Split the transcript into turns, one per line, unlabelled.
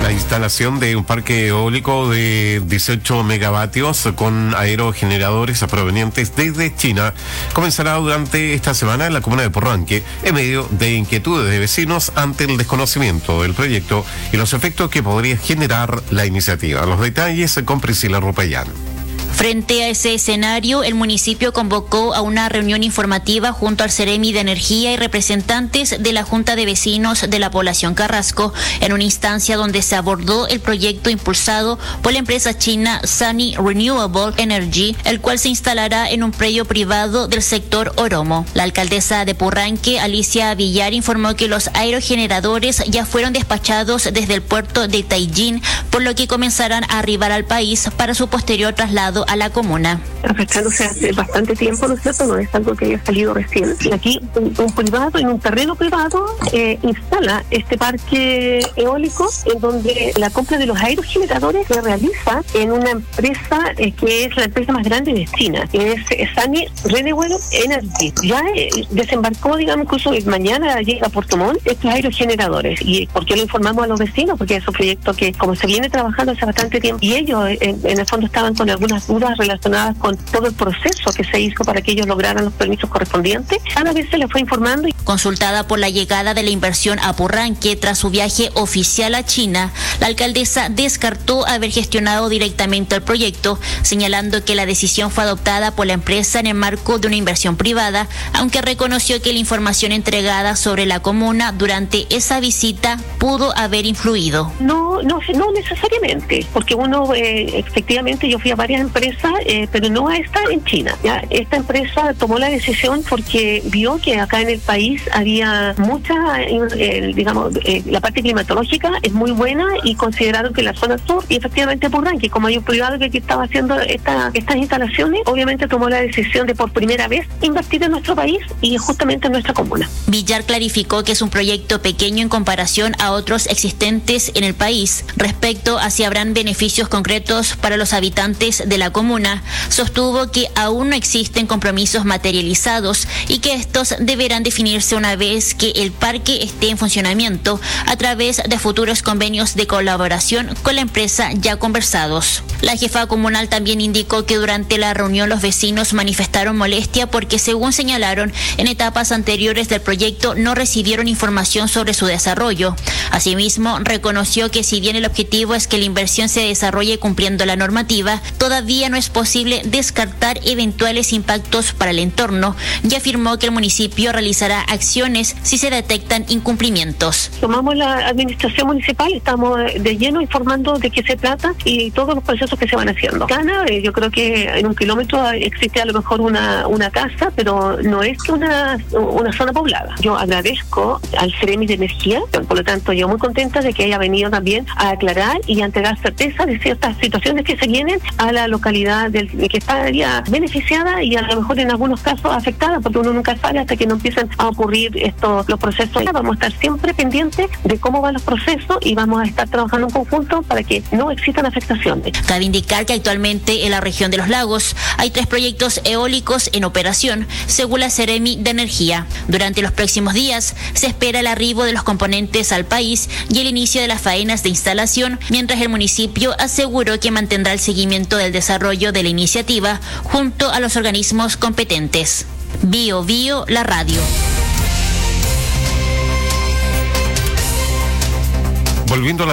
La instalación de un parque eólico de 18 megavatios con aerogeneradores provenientes desde China comenzará durante esta semana en la comuna de Porranque, en medio de inquietudes de vecinos ante el desconocimiento del proyecto y los efectos que podría generar la iniciativa. Los detalles con Priscila Rupellán.
Frente a ese escenario, el municipio convocó a una reunión informativa junto al Ceremi de Energía y representantes de la Junta de Vecinos de la población Carrasco, en una instancia donde se abordó el proyecto impulsado por la empresa china Sunny Renewable Energy, el cual se instalará en un predio privado del sector Oromo. La alcaldesa de Porranque, Alicia Villar, informó que los aerogeneradores ya fueron despachados desde el puerto de Taiyín, por lo que comenzarán a arribar al país para su posterior traslado a la comuna.
Afectándose hace bastante tiempo, ¿no es cierto? No es algo que haya salido recién. Y aquí un privado, en un terreno privado, instala este parque eólico, en donde la compra de los aerogeneradores se realiza en una empresa que es la empresa más grande de China, que es Sunny Renewable Energy. Ya desembarcó, digamos, incluso mañana llega a Puerto Montt estos aerogeneradores. ¿Y por qué lo informamos a los vecinos? Porque es un proyecto que, como se viene trabajando hace bastante tiempo, y ellos en el fondo estaban con algunas dudas relacionadas con todo el proceso que se hizo para que ellos lograran los permisos correspondientes. Cada vez se les fue informando.
Consultada por la llegada de la inversión a Porranque tras su viaje oficial a China, la alcaldesa descartó haber gestionado directamente el proyecto, señalando que la decisión fue adoptada por la empresa en el marco de una inversión privada, aunque reconoció que la información entregada sobre la comuna durante esa visita pudo haber influido.
No necesariamente, porque efectivamente yo fui a varias empresas, pero no a esta en China. Ya, esta empresa tomó la decisión porque vio que acá en el país había mucha, la parte climatológica es muy buena y consideraron que la zona sur, y efectivamente Porranque, como hay un privado que estaba haciendo estas instalaciones, obviamente tomó la decisión de por primera vez invertir en nuestro país y justamente en nuestra comuna.
Villar clarificó que es un proyecto pequeño en comparación a otros existentes en el país. Respecto a si habrán beneficios concretos para los habitantes de la comuna, sostuvo que aún no existen compromisos materializados y que estos deberán definirse una vez que el parque esté en funcionamiento a través de futuros convenios de colaboración con la empresa ya conversados. La jefa comunal también indicó que durante la reunión los vecinos manifestaron molestia porque, según señalaron, en etapas anteriores del proyecto no recibieron información sobre su desarrollo. Asimismo, reconoció que si bien el objetivo es que la inversión se desarrolle cumpliendo la normativa, todavía no es posible descartar eventuales impactos para el entorno, y afirmó que el municipio realizará acciones si se detectan incumplimientos.
Tomamos la administración municipal, estamos de lleno informando de qué se trata y todos los procesos que se van haciendo. Yo creo que en 1 kilómetro existe a lo mejor una casa, pero no es una zona poblada. Yo agradezco al Ceremi de Energía, por lo tanto yo muy contenta de que haya venido también a aclarar y a entregar certeza de ciertas situaciones que se vienen a la localidad que estaría beneficiada y a lo mejor en algunos casos afectada, porque uno nunca sabe hasta que no empiezan a ocurrir los procesos. Vamos a estar siempre pendientes de cómo van los procesos y vamos a estar trabajando en conjunto para que no existan afectaciones.
Cabe indicar que actualmente en la región de los lagos hay 3 proyectos eólicos en operación, según la Ceremi de Energía. Durante los próximos días se espera el arribo de los componentes al país y el inicio de las faenas de instalación, mientras el municipio aseguró que mantendrá el seguimiento del desarrollo de la iniciativa junto a los organismos competentes. Bio, la radio.
Volviendo a